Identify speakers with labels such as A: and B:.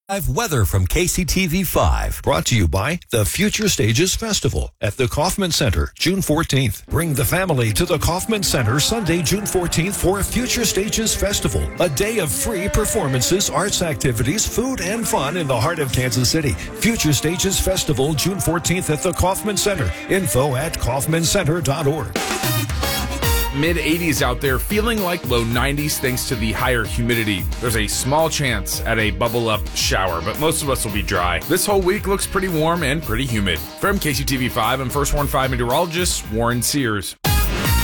A: Weather from KCTV5.
B: Brought to you by the Future Stages Festival at the Kaufman Center, June 14th. Bring the family to the Kaufman Center Sunday, June 14th for Future Stages Festival, a day of free performances, arts activities, food, and fun in the heart of Kansas City. Future Stages Festival, June 14th at the Kaufman Center. Info at kaufmancenter.org.
C: Mid-80s out there, feeling like low 90s thanks to the higher humidity. There's a small chance at a bubble-up shower, but most of us will be dry. This whole week looks pretty warm and pretty humid. From KCTV5, I'm First Warn 5 meteorologist Warren Sears.